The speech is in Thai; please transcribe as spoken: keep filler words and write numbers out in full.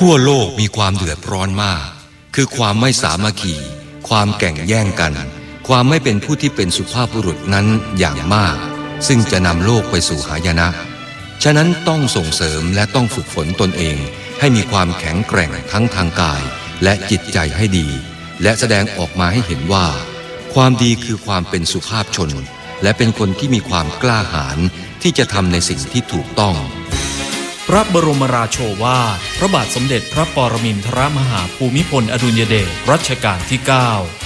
ทั่วโลกมีความเดือดร้อนมากคือความไม่สามัคคีความแข่งแย่งกันความไม่เป็นผู้ที่เป็นสุภาพบุรุษนั้นอย่างมากซึ่งจะนำโลกไปสู่หายนะฉะนั้นต้องส่งเสริมและต้องฝึกฝนตนเองให้มีความแข็งแกร่งทั้งทางกายและจิตใจให้ดีและแสดงออกมาให้เห็นว่าความดีคือความเป็นสุภาพชนและเป็นคนที่มีความกล้าหาญที่จะทำในสิ่งที่ถูกต้องพระบรมราโชวาทพระบาทสมเด็จพระปรมินทรมหาภูมิพลอดุลยเดชรัชกาลที่เก้า